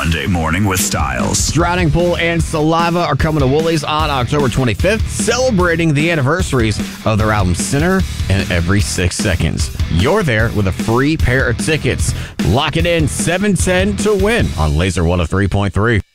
Monday Morning with Styles. Drowning Pool and Saliva are coming to Woolies on October 25th, celebrating the anniversaries of their album Sinner and Every 6 Seconds. You're there with a free pair of tickets. Lock it in, 710 to win on Laser 103.3.